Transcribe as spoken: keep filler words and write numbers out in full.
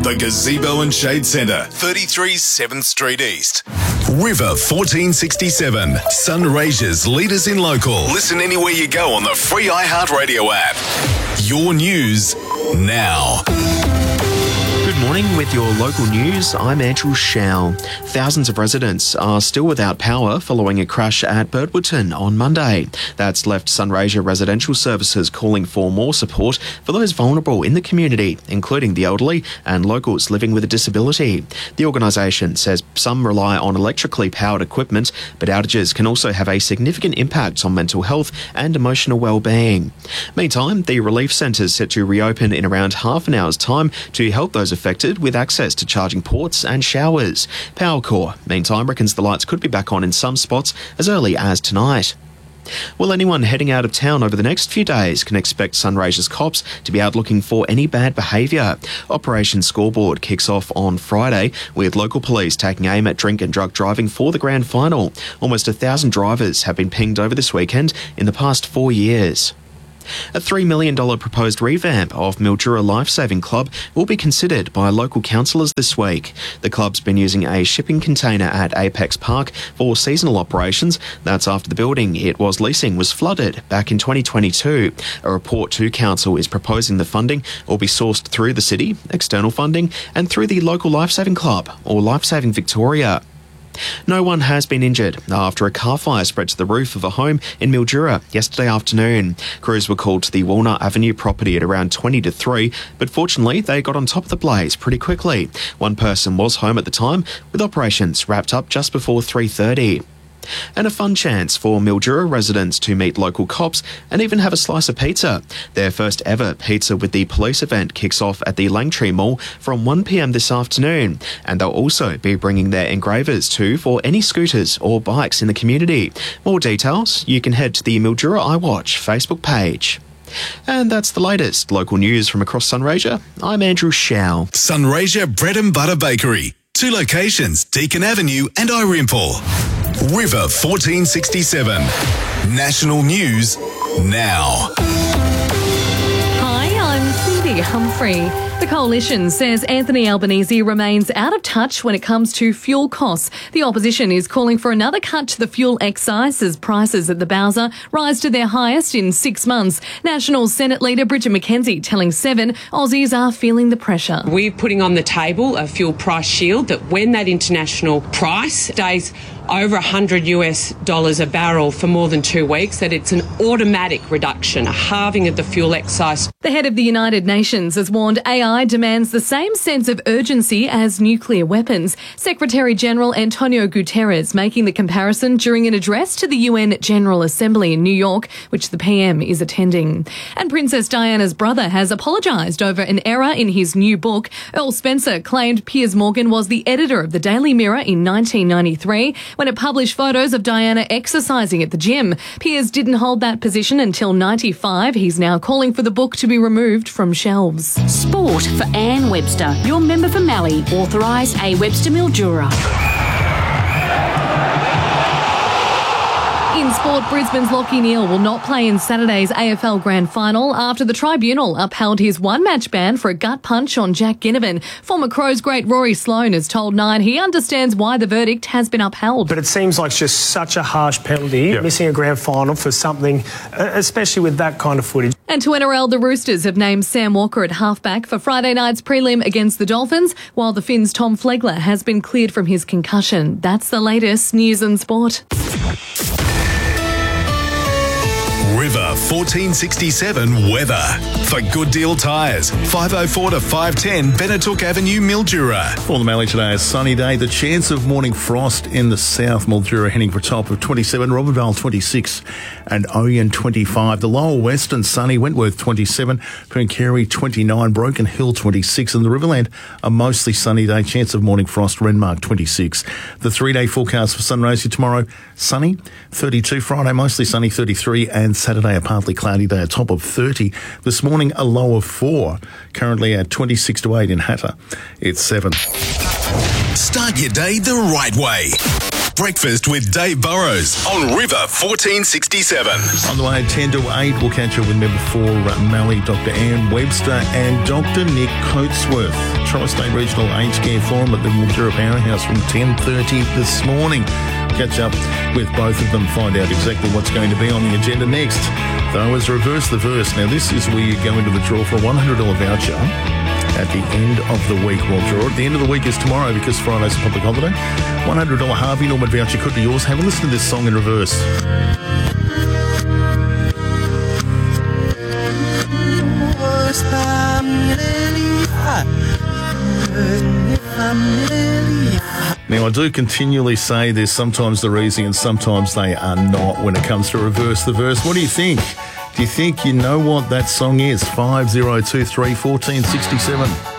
the Gazebo and Shade Centre, thirty-three seventh Street East. River fourteen sixty-seven, Sunraysia's leaders in local. Listen anywhere you go on the free iHeartRadio app. Your news now. Good morning with your local news. I'm Andrew Shao. Thousands of residents are still without power following a crash at Birdwoodton on Monday. That's left Sunraysia Residential Services calling for more support for those vulnerable in the community, including the elderly and locals living with a disability. The organisation says some rely on electrically powered equipment, but outages can also have a significant impact on mental health and emotional well-being. Meantime, the relief centre is set to reopen in around half an hour's time to help those affected with access to charging ports and showers. Powercore, meantime, reckons the lights could be back on in some spots as early as tonight. Well, anyone heading out of town over the next few days can expect Sunraysia's cops to be out looking for any bad behaviour. Operation Scoreboard kicks off on Friday, with local police taking aim at drink and drug driving for the grand final. Almost a thousand drivers have been pinged over this weekend in the past four years. A three million dollars proposed revamp of Mildura Lifesaving Club will be considered by local councillors this week. The club's been using a shipping container at Apex Park for seasonal operations. That's after the building it was leasing was flooded back in twenty twenty-two. A report to council is proposing the funding will be sourced through the city, external funding, and through the local Lifesaving Club or Lifesaving Victoria. No one has been injured after a car fire spread to the roof of a home in Mildura yesterday afternoon. Crews were called to the Walnut Avenue property at around twenty to three, but fortunately they got on top of the blaze pretty quickly. One person was home at the time, with operations wrapped up just before three thirty. And a fun chance for Mildura residents to meet local cops and even have a slice of pizza. Their first ever Pizza with the Police event kicks off at the Langtree Mall from one p m this afternoon, and they'll also be bringing their engravers too for any scooters or bikes in the community. More details, you can head to the Mildura iWatch Facebook page. And that's the latest local news from across Sunraysia. I'm Andrew Shao. Sunraysia Bread and Butter Bakery. Two locations, Deakin Avenue and Irimple. River fourteen sixty-seven. National News now. Hi, I'm Cindy Humphrey. The Coalition says Anthony Albanese remains out of touch when it comes to fuel costs. The opposition is calling for another cut to the fuel excise as prices at the Bowser rise to their highest in six months. National Senate Leader Bridget McKenzie telling Seven Aussies are feeling the pressure. We're putting on the table a fuel price shield that when that international price stays over one hundred US dollars a barrel for more than two weeks, that it's an automatic reduction, a halving of the fuel excise. The head of the United Nations has warned A I demands the same sense of urgency as nuclear weapons. Secretary-General Antonio Guterres making the comparison during an address to the U N General Assembly in New York, which the P M is attending. And Princess Diana's brother has apologised over an error in his new book. Earl Spencer claimed Piers Morgan was the editor of the Daily Mirror in nineteen ninety-three when it published photos of Diana exercising at the gym. Piers didn't hold that position until ninety-five. He's now calling for the book to be removed from shelves. Sport for Anne Webster. Your member for Mallee. Authorise A. Webster Mildura. In sport, Brisbane's Lachie Neale will not play in Saturday's A F L Grand Final after the tribunal upheld his one-match ban for a gut punch on Jack Ginnivan. Former Crows great Rory Sloane has told Nine he understands why the verdict has been upheld. But it seems like just such a harsh penalty, yep. Missing a grand final for something, especially with that kind of footage. And to N R L, the Roosters have named Sam Walker at halfback for Friday night's prelim against the Dolphins, while the Finns' Tom Flegler has been cleared from his concussion. That's the latest news and sport. River fourteen sixty-seven weather. For Good Deal Tyres, five oh four to five ten Benetook Avenue, Mildura. For the Mallee today, a sunny day. The chance of morning frost in the south. Mildura heading for a top of twenty-seven, Robertvale twenty-six and Oyen twenty-five. The lower western sunny, Wentworth twenty-seven, Pooncarie twenty-nine, Broken Hill twenty-six, and the Riverland a mostly sunny day. Chance of morning frost, Renmark twenty-six. The three-day forecast for Sunraysia tomorrow, sunny, thirty-two. Friday mostly sunny, thirty-three, and Saturday a partly cloudy day, a top of thirty. This morning a low of four, currently at twenty-six to eight in Hatter. It's seven. Start your day the right way. Breakfast with Dave Burrows on River fourteen sixty-seven. On the way, ten to eight, we'll catch up with member for uh, Mallee, Doctor Anne Webster and Doctor Nick Coatsworth. Tri-State Regional Aged Care Forum at the Mildura Powerhouse from ten thirty this morning. Catch up with both of them, find out exactly what's going to be on the agenda next. Though, is Reverse the Verse. Now, this is where you go into the draw for a one hundred dollars voucher at the end of the week. We'll draw. At the end of the week is tomorrow because Friday's a public holiday. one hundred dollars Harvey Norman voucher could be yours. Have a listen to this song in reverse. Now, I do continually say there's sometimes they're easy and sometimes they are not when it comes to Reverse the Verse. What do you think? Do you think you know what that song is? five oh two three, one four six seven.